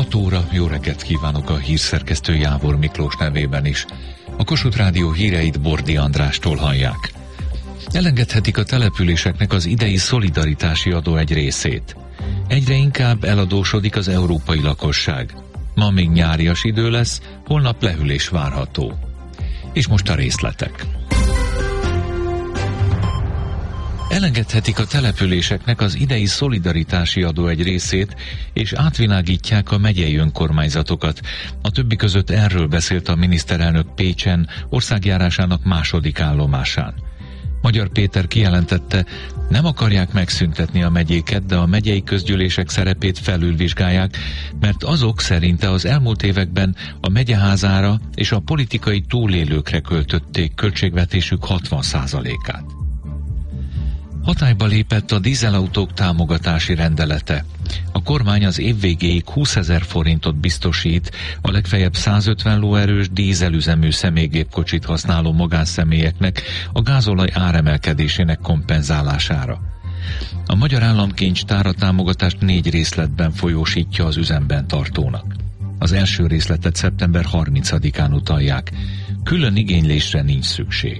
6 óra, jó reggelt kívánok a hírszerkesztő Jávor Miklós nevében is. A Kossuth Rádió híreit Bordi Andrástól hallják. Elengedhetik a településeknek az idei szolidaritási adó egy részét. Egyre inkább eladósodik az európai lakosság. Ma még nyárias idő lesz, holnap lehűlés várható. És most a részletek. Elengedhetik a településeknek az idei szolidaritási adó egy részét, és átvilágítják a megyei önkormányzatokat. A többi között erről beszélt a miniszterelnök Pécsen, országjárásának második állomásán. Magyar Péter kijelentette, nem akarják megszüntetni a megyéket, de a megyei közgyűlések szerepét felülvizsgálják, mert azok szerinte az elmúlt években a megyeházára és a politikai túlélőkre költötték költségvetésük 60%-át. Hatályba lépett a dízelautók támogatási rendelete. A kormány az év végéig 20 000 forintot biztosít a legfeljebb 150 lóerős dízelüzemű személygépkocsit használó magánszemélyeknek a gázolaj áremelkedésének kompenzálására. A Magyar Államkincstár a támogatást 4 részletben folyósítja az üzemben tartónak. Az első részletet szeptember 30-án utalják. Külön igénylésre nincs szükség.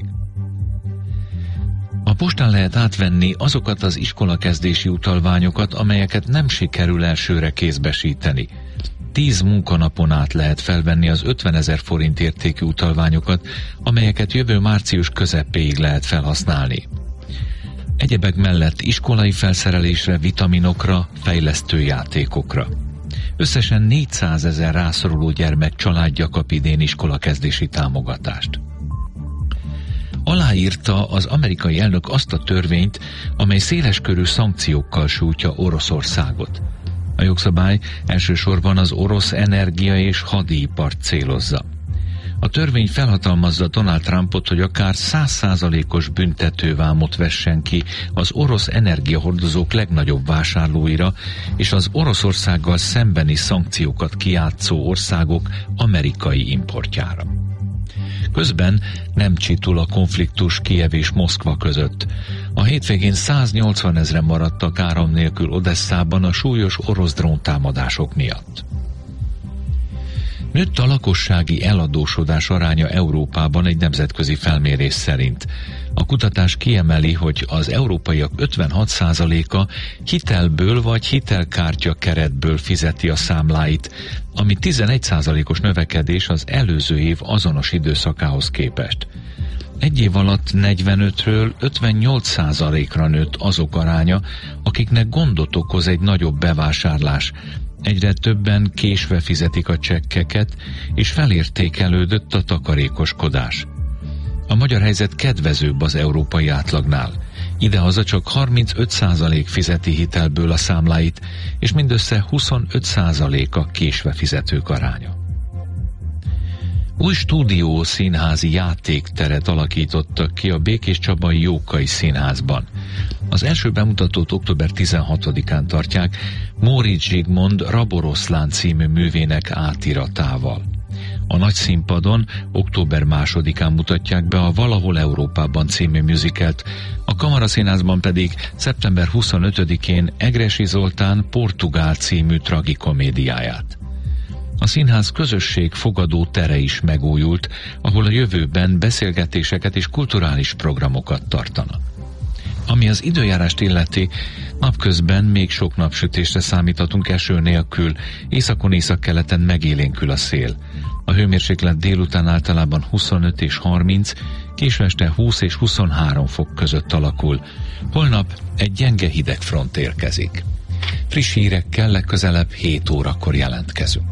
A postán lehet átvenni azokat az iskolakezdési utalványokat, amelyeket nem sikerül elsőre kézbesíteni. 10 munkanapon át lehet felvenni az 50 000 forint értékű utalványokat, amelyeket jövő március közepéig lehet felhasználni. Egyebek mellett iskolai felszerelésre, vitaminokra, fejlesztő játékokra. Összesen 400 000 rászoruló gyermek családja kap idén iskolakezdési támogatást. Aláírta az amerikai elnök azt a törvényt, amely széleskörű szankciókkal sújtja Oroszországot. A jogszabály elsősorban az orosz energia és hadipart célozza. A törvény felhatalmazza Donald Trumpot, hogy akár 100%-os büntetővámot vessen ki az orosz energiahordozók legnagyobb vásárlóira, és az Oroszországgal szembeni szankciókat kijátszó országok amerikai importjára. Közben nem csitul a konfliktus Kijev és Moszkva között. A hétvégén 180 000 maradtak áram nélkül Odesszában a súlyos orosz dróntámadások miatt. Nőtt a lakossági eladósodás aránya Európában egy nemzetközi felmérés szerint. A kutatás kiemeli, hogy az európaiak 56%-a hitelből vagy hitelkártya keretből fizeti a számláit, ami 11%-os növekedés az előző év azonos időszakához képest. Egy év alatt 45-ről 58%-ra nőtt azok aránya, akiknek gondot okoz egy nagyobb bevásárlás. Egyre többen késve fizetik a csekkeket, és felértékelődött a takarékoskodás. A magyar helyzet kedvezőbb az európai átlagnál. Idehaza csak 35% fizeti hitelből a számláit, és mindössze 25% a késve fizetők aránya. Új stúdió színházi játékteret alakítottak ki a Békéscsabai Jókai Színházban. Az első bemutatót október 16-án tartják Móricz Zsigmond Raboroszlán című művének átiratával. A nagy színpadon október 2-án mutatják be a Valahol Európában című musicalt, a Kamaraszínházban pedig szeptember 25-én Egressy Zoltán Portugál című tragikomédiáját. A színház közösség fogadó tere is megújult, ahol a jövőben beszélgetéseket és kulturális programokat tartanak. Ami az időjárást illeti, napközben még sok napsütésre számíthatunk eső nélkül, északon északkeleten megélénkül a szél. A hőmérséklet délután általában 25 és 30, késő este 20 és 23 fok között alakul. Holnap egy gyenge hidegfront érkezik. Friss hírekkel legközelebb 7 órakor jelentkezünk.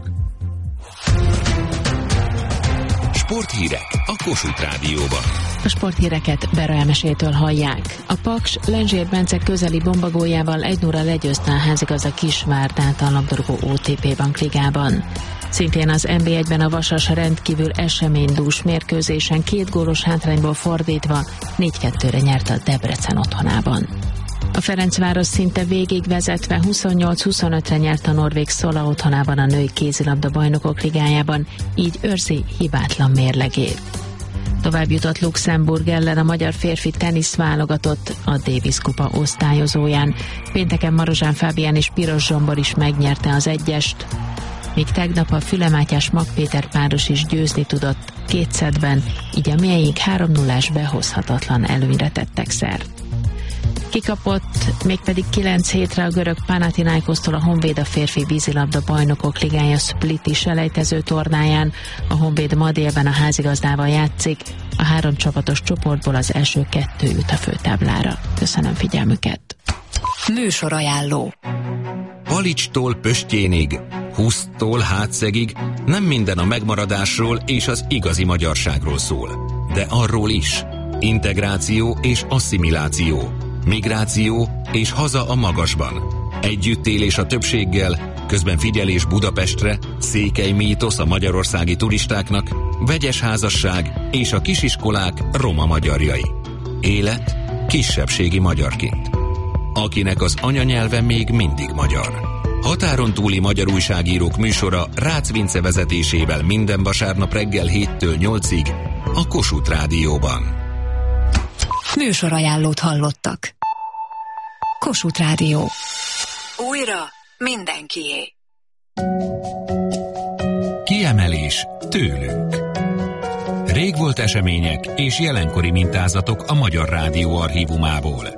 Sporthírek a Kossuth Rádióban. A sporthíreket Bera Elmesétől hallják. A Paks Lenzsér Bence közeli bombagójával 1-0-ra legyőzte a házigazda Kisvárdát a labdarúgó OTP Bankligában. Szintén az NB1-ben a Vasas rendkívül eseménydús mérkőzésen 2 gólos hátrányból fordítva 4-2-re nyert a Debrecen otthonában. A Ferencváros szinte végig vezetve 28-25-re nyert a norvég Szola otthonában a női kézilabda bajnokok ligájában, így őrzi hibátlan mérlegét. Tovább jutott Luxemburg ellen a magyar férfi tenisz válogatott a Davis kupa osztályozóján. Pénteken Marozsán Fábián és Piros Zsombor is megnyerte az egyest. míg tegnap a Füle-Mátyás-Mag Péter páros is győzni tudott 2 szettben, így a mieink 3-0-ás behozhatatlan előnyre tettek szert. Kikapott mégpedig 9 hétre a görög Panathinaikosztól a Honvéd a férfi vízilabda bajnokok ligája Spliti selejtező tornáján. A Honvéd ma délben a házigazdával játszik, a 3 csapatos csoportból az első 2 jut a főtáblára. Köszönöm figyelmüket! Műsorajánló. Palicstól Pöstjénig, Huszttól Hátszegig nem minden a megmaradásról és az igazi magyarságról szól, de arról is. Integráció és asszimiláció, migráció és haza a magasban. Együttélés a többséggel, közben figyelés Budapestre, székely mítosz a magyarországi turistáknak, vegyes házasság és a kisiskolák roma magyarjai. Élet kisebbségi magyarként. Akinek az anyanyelve még mindig magyar. Határon túli magyar újságírók műsora Rácz Vince vezetésével minden vasárnap reggel 7-től 8-ig a Kossuth Rádióban. Műsorajánlót hallottak. Kossuth Rádió. Újra mindenkié. Kiemelés tőlünk. Rég volt események és jelenkori mintázatok a Magyar Rádió archívumából.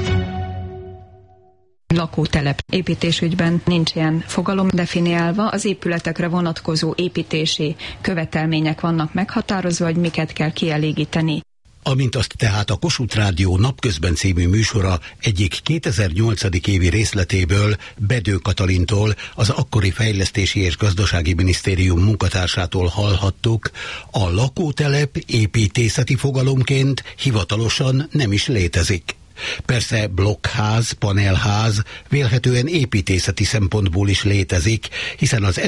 Lakótelep építésügyben nincs ilyen fogalom definiálva, az épületekre vonatkozó építési követelmények vannak meghatározva, hogy miket kell kielégíteni. Amint azt tehát a Kossuth Rádió Napközben című műsora egyik 2008. évi részletéből Bedő Katalintól, az akkori Fejlesztési és Gazdasági Minisztérium munkatársától hallhattuk, a lakótelep építészeti fogalomként hivatalosan nem is létezik. Persze blokkház, panelház vélhetően építészeti szempontból is létezik, hiszen az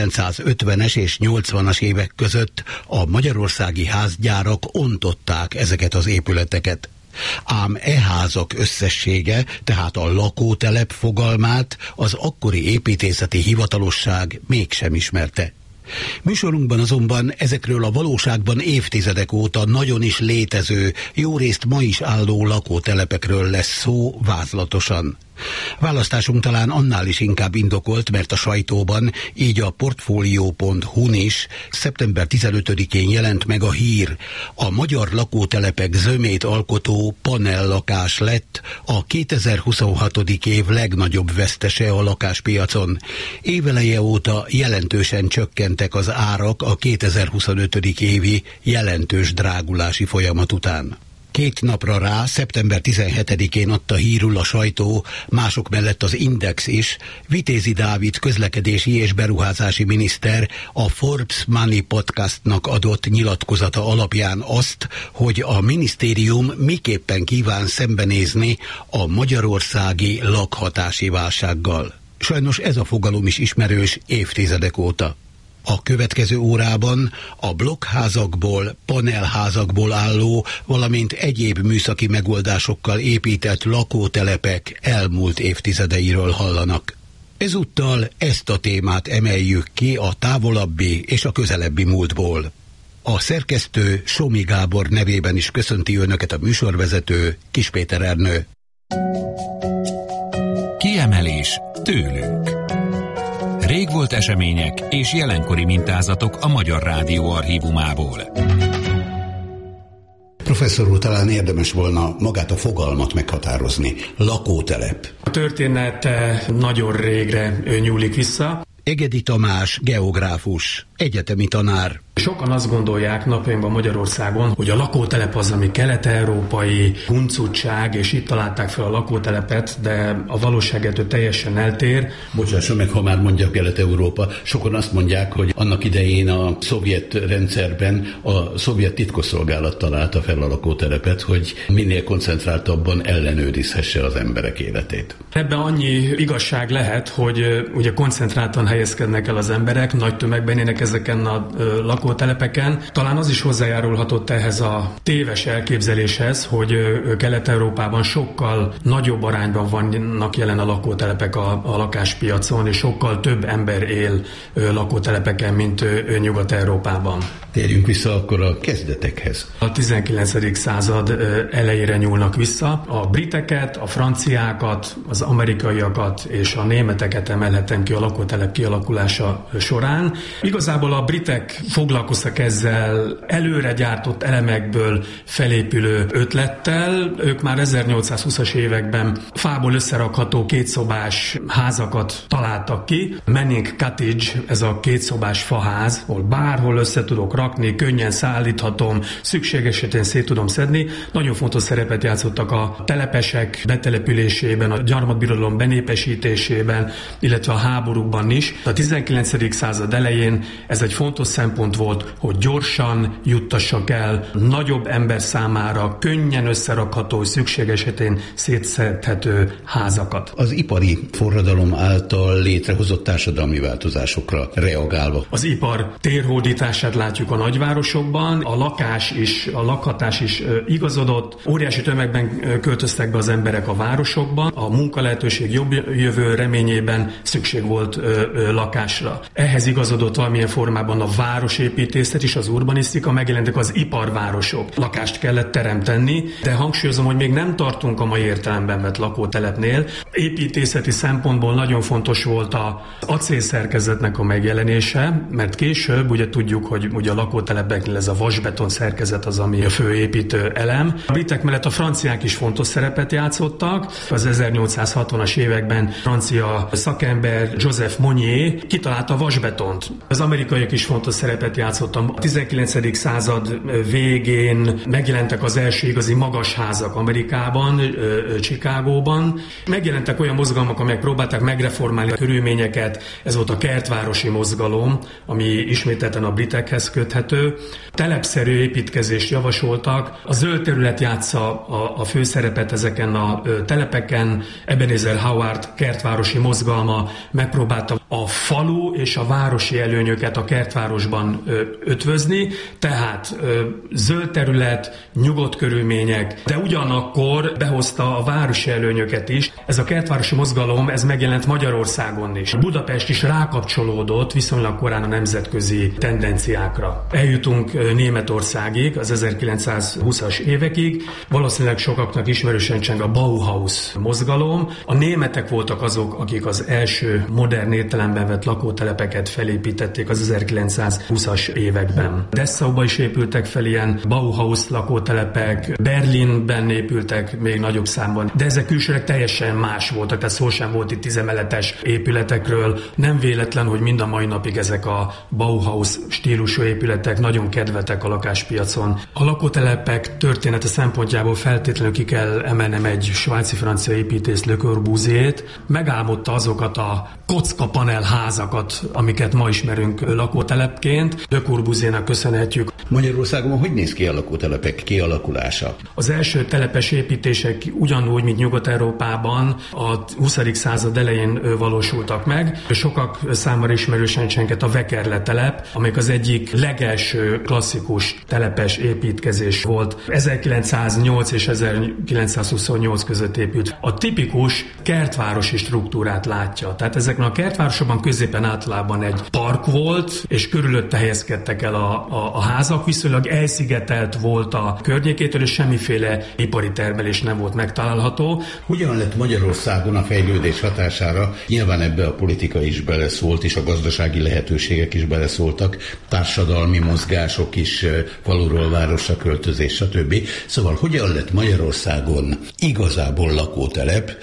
1950-es és 80-as évek között a magyarországi házgyárak ontották ezeket az épületeket. Ám e házak összessége, tehát a lakótelep fogalmát az akkori építészeti hivatalosság mégsem ismerte. Műsorunkban azonban ezekről a valóságban évtizedek óta nagyon is létező, jórészt ma is álló lakótelepekről lesz szó vázlatosan. Választásunk talán annál is inkább indokolt, mert a sajtóban, így a Portfolio.hu-n is szeptember 15-én jelent meg a hír. A magyar lakótelepek zömét alkotó panellakás lett a 2026. év legnagyobb vesztese a lakáspiacon. Éveleje óta jelentősen csökkentek az árak a 2025. évi jelentős drágulási folyamat után. 2 napra rá, szeptember 17-én adta hírül a sajtó, mások mellett az Index is, Vitézi Dávid közlekedési és beruházási miniszter a Forbes Money podcastnak adott nyilatkozata alapján azt, hogy a minisztérium miképpen kíván szembenézni a magyarországi lakhatási válsággal. Sajnos ez a fogalom is ismerős évtizedek óta. A következő órában a blokkházakból, panelházakból álló, valamint egyéb műszaki megoldásokkal épített lakótelepek elmúlt évtizedeiről hallanak. Ezúttal ezt a témát emeljük ki a távolabbi és a közelebbi múltból. A szerkesztő Somi Gábor nevében is köszönti önöket a műsorvezető Kis Péter Ernő. Kiemelés tőlünk. Rég volt események és jelenkori mintázatok a Magyar Rádió archívumából. Professzor úr, talán érdemes volna magát a fogalmat meghatározni. Lakótelep. A története nagyon régre nyúlik vissza. Egedi Tamás, geográfus, egyetemi tanár. Sokan azt gondolják napjainkban Magyarországon, hogy a lakótelep az, ami kelet-európai huncutság, és itt találták fel a lakótelepet, de a valóság ettől teljesen eltér. Bocsásson meg, ha már mondja Kelet-Európa, sokan azt mondják, hogy annak idején a szovjet rendszerben a szovjet titkosszolgálat találta fel a lakótelepet, hogy minél koncentráltabban ellenőrizhesse az emberek életét. Ebben annyi igazság lehet, hogy ugye koncentráltan helyezkednek el az emberek, nagy tömegben élnek ezeken a lakótelepeken. Talán az is hozzájárulhatott ehhez a téves elképzeléshez, hogy Kelet-Európában sokkal nagyobb arányban vannak jelen a lakótelepek a lakáspiacon, és sokkal több ember él lakótelepeken, mint Nyugat-Európában. Térjünk vissza akkor a kezdetekhez. A 19. század elejére nyúlnak vissza. A briteket, a franciákat, az amerikaiakat és a németeket emelhetem ki a lakótelep kialakulása során. Igazából a britek foglalkoztak ezzel előre gyártott elemekből felépülő ötlettel. Ők már 1820-as években fából összerakható kétszobás házakat találtak ki. Manning Cottage, ez a kétszobás faház, ahol bárhol össze tudok rakni, könnyen szállíthatom, szükség esetén szét tudom szedni. Nagyon fontos szerepet játszottak a telepesek betelepülésében, a gyarmatbirodalom benépesítésében, illetve a háborúkban is. A 19. század elején ez egy fontos szempont volt, hogy gyorsan juttassak el nagyobb ember számára könnyen összerakható, szükség esetén szétszedhető házakat. Az ipari forradalom által létrehozott társadalmi változásokra reagálva. Az ipar térhódítását látjuk a nagyvárosokban, a lakhatás is igazodott, óriási tömegben költöztek be az emberek a városokban, a munkalehetőség jobb jövő reményében szükség volt lakásra. Ehhez igazodott valamilyen formában a városépítészet is, az urbanisztika, megjelentek az iparvárosok. Lakást kellett teremteni, de hangsúlyozom, hogy még nem tartunk a mai értelemben vett lakótelepnél. Építészeti szempontból nagyon fontos volt az acélszerkezetnek a megjelenése, mert később ugye tudjuk, hogy ugye a lakótelepeknél ez a vasbeton szerkezet az, ami a fő építő elem. A britek mellett a franciák is fontos szerepet játszottak. Az 1860-as években francia szakember Joseph Monnier kitalálta a vasbetont. Az amerikaiak is fontos szerepet játszottak. A 19. század végén megjelentek az első igazi magas házak Amerikában, Chicagóban. Megjelentek olyan mozgalmak, amelyek próbálták megreformálni a körülményeket. Ez volt a kertvárosi mozgalom, ami ismételten a britekhez köthető. Telepszerű építkezést javasoltak. A zöld terület játsza a főszerepet ezeken a telepeken. Ebenezer Howard kertvárosi mozgalma megpróbálta a falu és a városi előnyöket a kertvárosban ötvözni, tehát zöld terület, nyugodt körülmények, de ugyanakkor behozta a városi előnyöket is. Ez a kertvárosi mozgalom, ez megjelent Magyarországon is. Budapest is rákapcsolódott viszonylag korán a nemzetközi tendenciákra. Eljutunk Németországig, az 1920-as évekig. Valószínűleg sokaknak ismerősen cseng a Bauhaus mozgalom. A németek voltak azok, akik az első modern értelemben vett lakótelepeket felépítették az 1920-as években. Dessauban is épültek fel ilyen Bauhaus lakótelepek, Berlinben épültek még nagyobb számban, de ezek külsőleg teljesen más voltak, tehát szó sem volt itt 10 emeletes épületekről. Nem véletlen, hogy mind a mai napig ezek a Bauhaus stílusú épületek nagyon kedveltek a lakáspiacon. A lakótelepek története szempontjából feltétlenül ki kell emelnem egy svájci-francia építész, Le Corbusier-t. Megálmodta azokat a kockapanel házakat, amiket ma ismerünk lakótelepként. Le Corbusiernek köszönhetjük. Magyarországon hogy néz ki a lakótelepek kialakulása? Az első telepes építések ugyanúgy, mint Nyugat-Európában a 20. század elején valósultak meg. Sokak számára ismerősen csengett a Vekerle telep, amelyik az egyik legelső klasszikus telepes építkezés volt. 1908 és 1928 között épült. A tipikus kertvárosi struktúrát látja. Tehát ezekben a kertvárosokban középen általában egy park volt, és körülötte helyezkedtek el a házak, viszonylag elszigetelt volt a környékétől, és semmiféle ipari termelés nem volt megtalálható. Hogyan lett Magyarországon a fejlődés hatására? Nyilván ebbe a politika is beleszólt, és a gazdasági lehetőségek is beleszóltak, társadalmi mozgások is, faluról városra költözés, stb. Szóval hogyan lett Magyarországon igazából lakótelep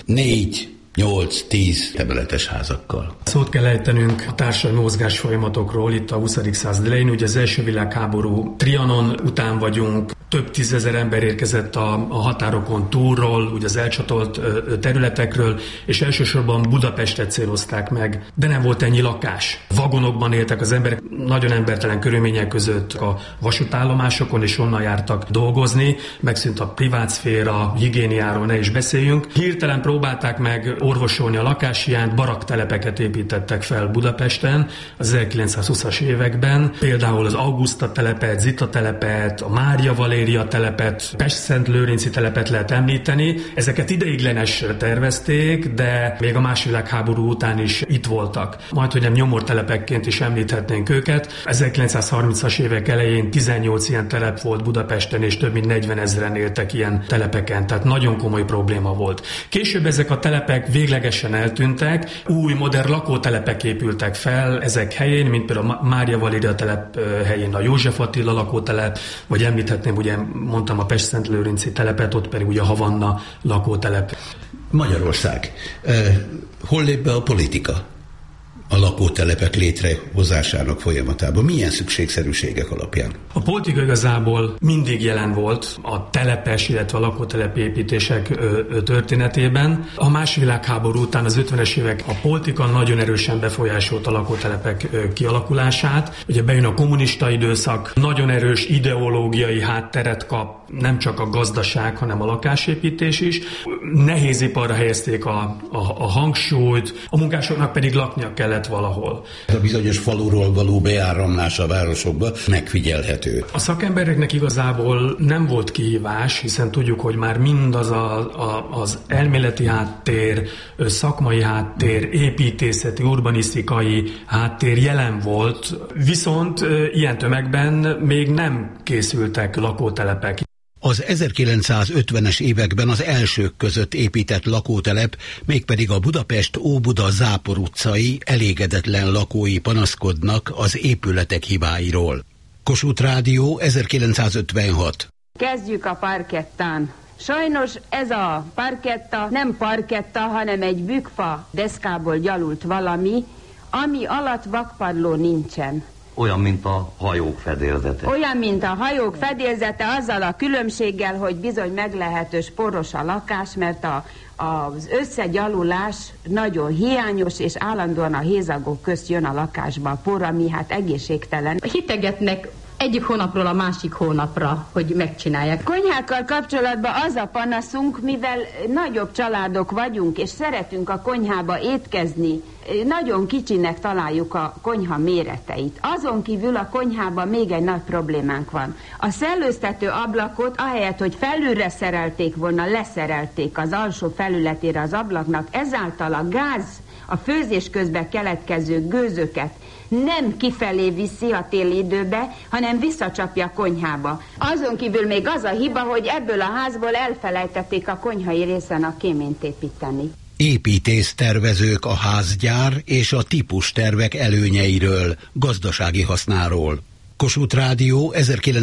4-8-10 emeletes házakkal? Szót kell ejtenünk a társadalmi mozgás folyamatokról itt a 20. század elején. Ugye az első világháború Trianon után vagyunk, több tízezer ember érkezett a határokon túlról, ugye az elcsatolt területekről, és elsősorban Budapestet célozták meg, de nem volt ennyi lakás. Vagonokban éltek az emberek, nagyon embertelen körülmények között a vasútállomásokon, és onnan jártak dolgozni, megszűnt a privát szféra, higiéniáról ne is beszéljünk. Hirtelen próbálták meg orvosolni a lakáshiányt, baraktelepeket építettek fel Budapesten az 1920-as években, például az Auguszta telepet, Zita telepet, a Mária Valéria telepet, Pest-Szent-Lőrinci telepet lehet említeni. Ezeket ideiglenes tervezték, de még a második világháború után is itt voltak. Majd, hogy nem nyomortelepekként is említhetnénk őket. 1930-as évek elején 18 ilyen telep volt Budapesten, és több mint 40 000-en éltek ilyen telepeken, tehát nagyon komoly probléma volt. Később ezek a telepek véglegesen eltűntek, új, modern lakótelepek épültek fel ezek helyén, mint például a Mária Valéria telep helyén a József Attila lakótelep, vagy említhetném, ugye mondtam a Pest-Szent-Lőrinci telepet, ott pedig ugye a Havanna lakótelep. Magyarország. Hol lép be a politika a lakótelepek létrehozásának folyamatában? Milyen szükségszerűségek alapján? A politika igazából mindig jelen volt a telepes, illetve a lakótelepépítések történetében. A második világháború után az 50-es évek a politika nagyon erősen befolyásolt a lakótelepek kialakulását. Ugye bejön a kommunista időszak, nagyon erős ideológiai hátteret kap nem csak a gazdaság, hanem a lakásépítés is. Nehéziparra helyezték a hangsúlyt, a munkásoknak pedig laknia kellett valahol. A bizonyos faluról való beáramlás a városokba megfigyelhető. A szakembereknek igazából nem volt kihívás, hiszen tudjuk, hogy már mindaz az elméleti háttér, szakmai háttér, építészeti, urbanisztikai háttér jelen volt, viszont ilyen tömegben még nem készültek lakótelepek. Az 1950-es években az elsők között épített lakótelep, mégpedig a Budapest-Óbuda-Zápor utcai elégedetlen lakói panaszkodnak az épületek hibáiról. Kossuth Rádió, 1956. Kezdjük a parkettán. Sajnos ez a parketta nem parketta, hanem egy bükkfa deszkából gyalult valami, ami alatt vakpadló nincsen. Olyan, mint a hajók fedélzete. Olyan, mint a hajók fedélzete, azzal a különbséggel, hogy bizony meglehetős poros a lakás, mert az összegyalulás nagyon hiányos, és állandóan a hézagok közt jön a lakásba a por, ami hát egészségtelen. Hitegetnek egyik hónapról a másik hónapra, hogy megcsinálják. Konyhákkal kapcsolatban az a panaszunk, mivel nagyobb családok vagyunk, és szeretünk a konyhába étkezni, nagyon kicsinek találjuk a konyha méreteit. Azon kívül a konyhában még egy nagy problémánk van. A szellőztető ablakot, ahelyett, hogy felülre szerelték volna, leszerelték az alsó felületére az ablaknak, ezáltal a gáz, a főzés közben keletkező gőzöket nem kifelé viszi a téli időbe, hanem visszacsapja a konyhába. Azon kívül még az a hiba, hogy ebből a házból elfelejtették a konyhai részen a kéményt építeni. Építésztervezők a házgyár és a típustervek előnyeiről, gazdasági hasznáról. Kossuth Rádió,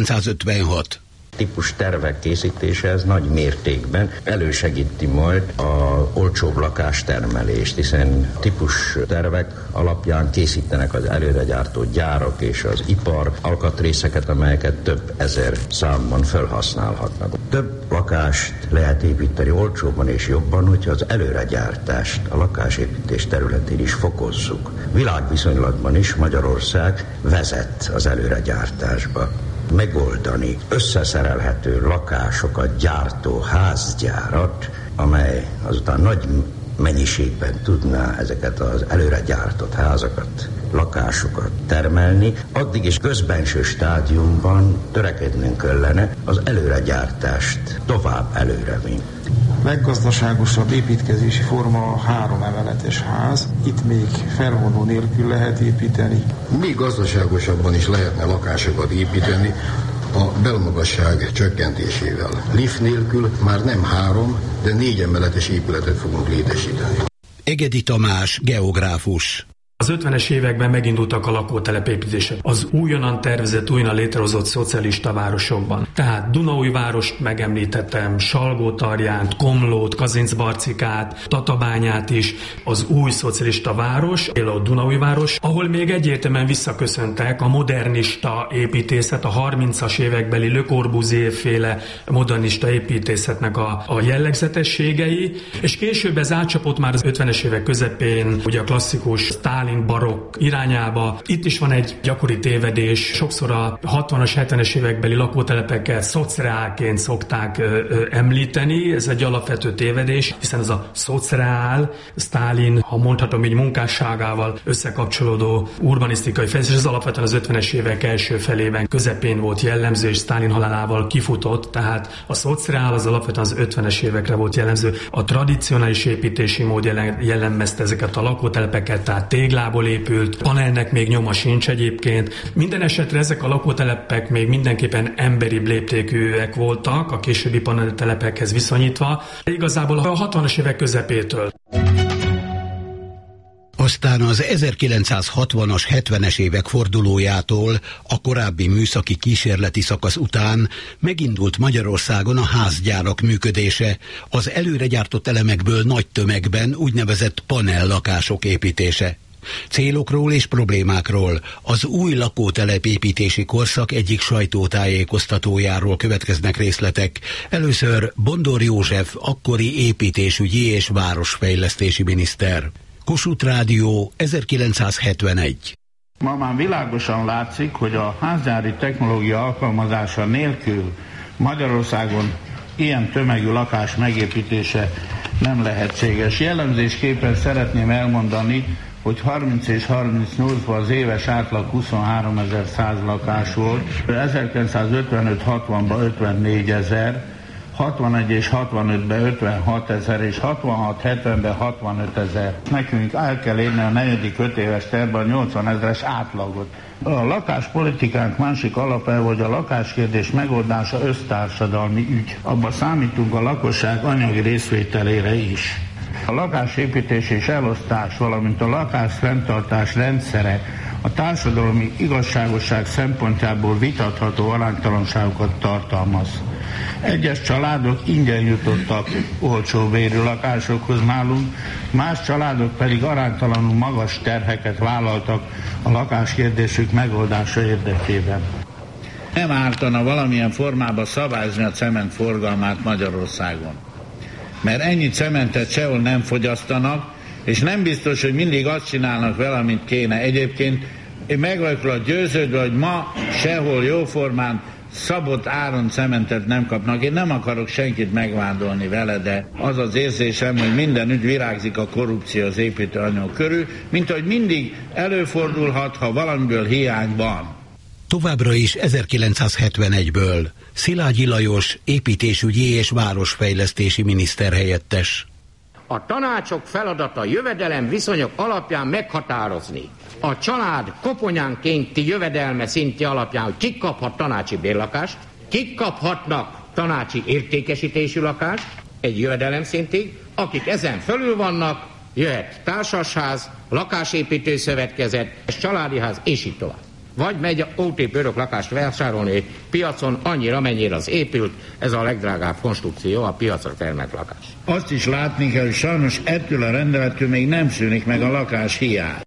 1956. Típus tervek készítése ez nagy mértékben elősegíti majd a olcsóbb lakástermelést, hiszen típus tervek alapján készítenek az előre gyártott gyárak és az ipar alkatrészeket, amelyeket több ezer számban felhasználhatnak. Több lakást lehet építeni olcsóbban és jobban, hogyha az előregyártást a lakásépítés területén is fokozzuk. Világviszonylatban is Magyarország vezet az előregyártásba. Megoldani összeszerelhető lakásokat gyártó házgyárat, amely azután nagy mennyiségben tudná ezeket az előre gyártott házakat, lakásokat termelni, addig is közbenső stádiumban törekednünk kellene az előregyártást tovább előrevinni. Leggazdaságosabb építkezési forma a 3 emeletes ház. Itt még felvonó nélkül lehet építeni. Még gazdaságosabban is lehetne lakásokat építeni a belmagasság csökkentésével. Lift nélkül már nem 3, de 4 emeletes épületet fogunk létesíteni. Egedi Tamás, geográfus. Az 50-es években megindultak a lakótelepépítések az újonnan tervezett, újonnan létrehozott szocialista városokban. Tehát Dunaújvárost megemlítettem, Salgótarjánt, Komlót, Kazincbarcikát, Tatabányát is, az új szocialista város, a Dunaújváros, ahol még egyértelműen visszaköszöntek a modernista építészet, a 30-as évekbeli Le Corbusier-féle modernista építészetnek a jellegzetességei, és később ez átcsapott már az 50-es évek közepén, ugye a klasszikus Stálin barokk irányába. Itt is van egy gyakori tévedés, sokszor a 60-as, 70-es évekbeli lakótelepeket szociálként szokták említeni, ez egy alapvető tévedés, hiszen ez a szociál, Stálin, ha mondhatom így, munkásságával összekapcsolódó urbanisztikai fejlesztés, ez alapvetően az 50-es évek első felében, közepén volt jellemző, és Stálin halálával kifutott, tehát a szociál az alapvetően az 50-es évekre volt jellemző. A tradicionális építési mód jellemezte ezeket a lakótelepeket, tehát téglából épült, panelnek még nyoma sincs egyébként. Minden esetre ezek a lakótelepek még mindenképpen emberi léptékűek voltak a későbbi paneltelepekhez viszonyítva, igazából a 60-as évek közepétől. Aztán az 1960-as, 70-es évek fordulójától, a korábbi műszaki kísérleti szakasz után megindult Magyarországon a házgyárak működése, az előre gyártott elemekből nagy tömegben úgynevezett panellakások építése. Célokról és problémákról, az új lakótelepépítési korszak egyik sajtótájékoztatójáról következnek részletek. Először Bondor József, akkori építésügyi és városfejlesztési miniszter. Kossuth Rádió, 1971. Ma már világosan látszik, hogy a házgyári technológia alkalmazása nélkül Magyarországon ilyen tömegű lakás megépítése nem lehetséges. Jellemzésképpen szeretném elmondani, hogy 30 és 38-ban az éves átlag 23.100 lakás volt, 1955-60-ban 54.000, 61 és 65-ben 56 000 és 66-70-ben 65 000. Nekünk el kell érni a negyedik 5 éves tervben 80 000-es átlagot. A lakáspolitikánk másik alapelve, hogy a lakáskérdés megoldása össztársadalmi ügy. Abba számítunk a lakosság anyagi részvételére is. A lakásépítés és elosztás, valamint a lakásfenntartás rendszere a társadalmi igazságosság szempontjából vitatható aránytalanságokat tartalmaz. Egyes családok ingyen jutottak olcsó bérű lakásokhoz nálunk, más családok pedig aránytalanul magas terheket vállaltak a lakáskérdésük megoldása érdekében. Nem ártana valamilyen formában szabályozni a cement forgalmát Magyarországon. Mert ennyi cementet sehol nem fogyasztanak, és nem biztos, hogy mindig azt csinálnak vele, amit kéne. Egyébként én meg vagyok róla győződve, hogy ma sehol jóformán szabott áron cementet nem kapnak. Én nem akarok senkit megvádolni vele, de az az érzésem, hogy minden ügy virágzik a korrupció az építőanyag körül, mint hogy mindig előfordulhat, ha valamiből hiány van. Továbbra is 1971-ből Szilágyi Lajos, építésügyi és városfejlesztési miniszter helyettes. A tanácsok feladata jövedelem viszonyok alapján meghatározni a család koponyánkénti jövedelme szintje alapján, hogy kik kaphat tanácsi bérlakást, kik kaphatnak tanácsi értékesítésű lakást egy jövedelem szintig, akik ezen fölül vannak, jöhet társasház, lakásépítőszövetkezet, családi ház, és így tovább. Vagy megy a OTP örök lakást vásárolni piacon annyira, mennyire az épült, ez a legdrágább konstrukció, a piacra termelt lakás. Azt is látni kell, hogy sajnos ettől a rendelettől még nem szűnik meg a lakás hiány.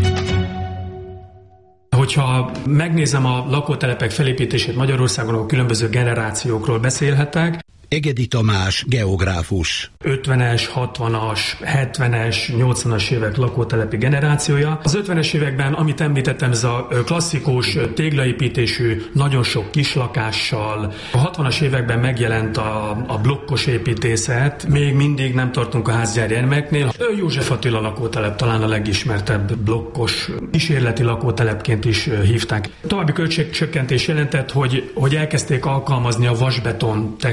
Hogyha megnézem a lakótelepek felépítését Magyarországon, a különböző generációkról beszélhetek. Egedi Tamás, geográfus. 50-es, 60-as, 70-es, 80-as évek lakótelepi generációja. Az 50-es években, amit említettem, ez a klasszikus téglaépítésű, nagyon sok kislakással. A 60-as években megjelent a blokkos építészet, még mindig nem tartunk a házgyári elemeknél. József Attila lakótelep talán a legismertebb blokkos kísérleti lakótelepként is hívták. További költségcsökkentés jelentett, hogy elkezdték alkalmazni a vasbeton technológiát,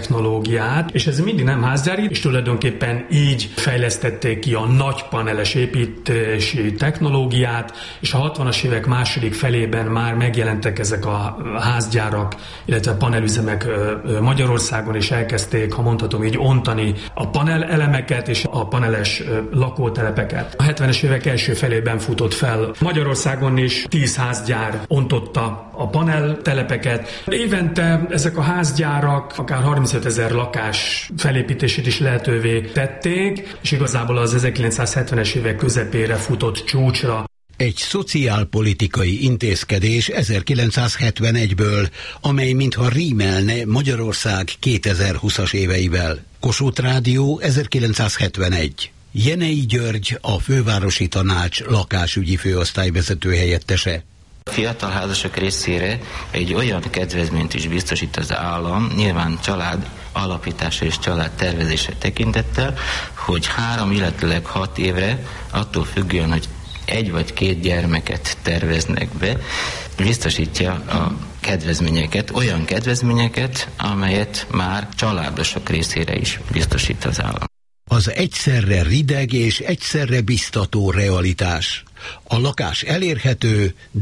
technológiát, és ez mindig nem házgyári, és tulajdonképpen így fejlesztették ki a nagy paneles építési technológiát, és a 60-as évek második felében már megjelentek ezek a házgyárak, illetve panelüzemek Magyarországon, és elkezdték, ha mondhatom így, ontani a panel elemeket és a paneles lakótelepeket. A 70-es évek első felében futott fel Magyarországon is 10 házgyár ontotta a panel telepeket. Évente ezek a házgyárak akár 35 000 lakás felépítését is lehetővé tették, és igazából az 1970-es évek közepére futott csúcsra. Egy szociálpolitikai intézkedés 1971-ből, amely mintha rímelne Magyarország 2020-as éveivel. Kossuth Rádió 1971. Jenei György, a Fővárosi Tanács lakásügyi főosztályvezető helyettese. A fiatal házasok részére egy olyan kedvezményt is biztosít az állam, nyilván család alapítása és család tervezése tekintettel, hogy 3, illetőleg 6 évre, attól függően, hogy 1 vagy 2 gyermeket terveznek be, biztosítja a kedvezményeket, olyan kedvezményeket, amelyet már családosok részére is biztosít az állam. Az egyszerre rideg és egyszerre biztató realitás. A lakás elérhető, de ...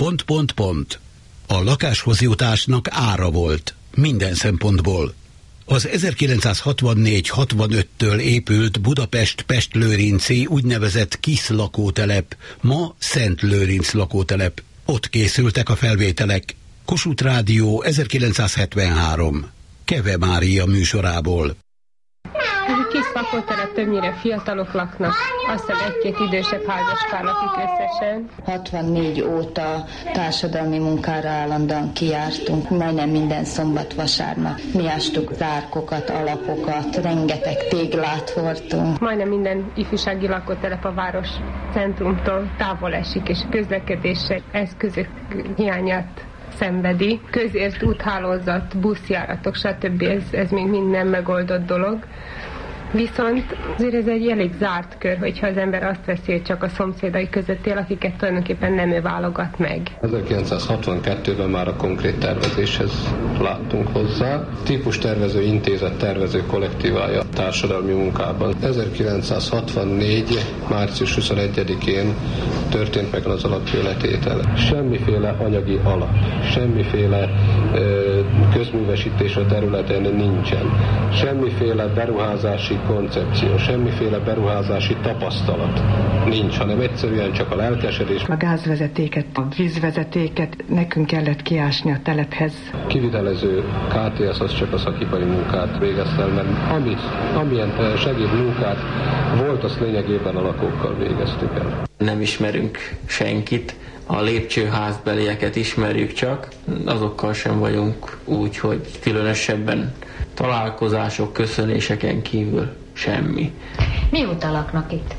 A lakáshoz jutásnak ára volt, minden szempontból. Az 1964-65-től épült Budapest-Pest-Lőrinci úgynevezett KISZ lakótelep, ma Szent Lőrinc lakótelep. Ott készültek a felvételek. Kossuth Rádió 1973. Keve Mária műsorából. Ez a kis lakótelep, többnyire fiatalok laknak, azt hiszem 1-2 idősebb házaspár lakik összesen. 64 óta társadalmi munkára állandóan kijártunk, majdnem minden szombat, vasárnap. Mi ástuk zárkokat, alapokat, rengeteg téglát hordtunk. Majdnem minden ifjúsági lakótelep a város centrumtól távol esik, és közlekedési eszközök hiányát szenvedi. Közért úthálózat, buszjáratok, stb. Ez még mind nem megoldott dolog. Viszont azért ez egy elég zárt kör, hogyha az ember azt veszi, hogy csak a szomszédai között él, akiket tulajdonképpen nem ő válogat meg. 1962-ben már a konkrét tervezéshez láttunk hozzá. Típus tervező intézet tervező kollektívája társadalmi munkában. 1964. március 21-én történt meg az alapkőletétel. Semmiféle anyagi alap, semmiféle közművesítés a területen nincsen. Semmiféle beruházási koncepció, semmiféle beruházási tapasztalat nincs, hanem egyszerűen csak a lelkesedés. A gázvezetéket, a vízvezetéket nekünk kellett kiásni a telephez. Kivitelező KTS az csak a szakipari munkát végezte el, mert amilyen segédmunkát volt, azt lényegében a lakókkal végeztük el. Nem ismerünk senkit, a lépcsőházbelieket ismerjük csak, azokkal sem vagyunk úgy, hogy különösebben találkozások, köszönéseken kívül semmi. Mióta laknak itt?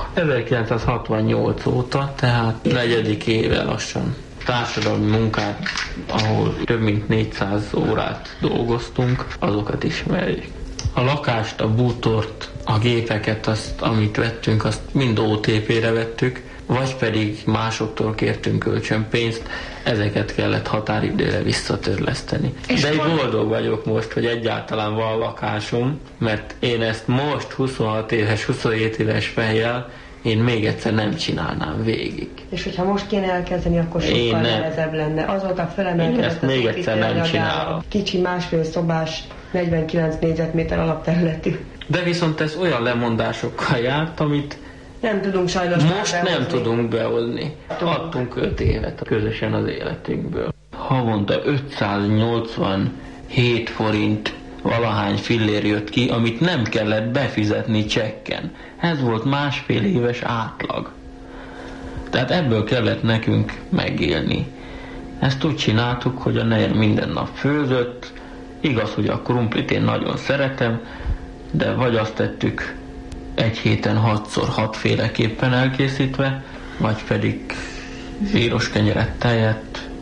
1968 óta, tehát 4. éve lassan. Társadalmi munkát, ahol több mint 400 órát dolgoztunk, azokat ismerjük. A lakást, a bútort, a gépeket, azt, amit vettünk, azt mind OTP-re vettük, vagy pedig másoktól kértünk kölcsönpénzt, ezeket kellett határidőre visszatörleszteni. De én boldog vagyok most, hogy egyáltalán van lakásom, mert én ezt most 26 éves, 27 éves fejjel én még egyszer nem csinálnám végig. És hogyha most kéne elkezdeni, akkor sokkal nehezebb lenne. Azóta felemelkedett. Én ezt még egyszer nem csinálom. Kicsi 1,5 szobás, 49 négyzetméter alapterületű. De viszont ez olyan lemondásokkal járt, amit nem tudunk sajnos most nem tudunk behozni. Adtunk 5 évet közösen az életünkből. Havonta 587 forint valahány fillér jött ki, amit nem kellett befizetni csekken. Ez volt 1,5 éves átlag. Tehát ebből kellett nekünk megélni. Ezt úgy csináltuk, hogy a Neyer minden nap főzött. Igaz, hogy a krumplit én nagyon szeretem, de vagy azt tettük egy héten 6-szor 6 féleképpen elkészítve, vagy pedig zsíros kenyeret, tejet,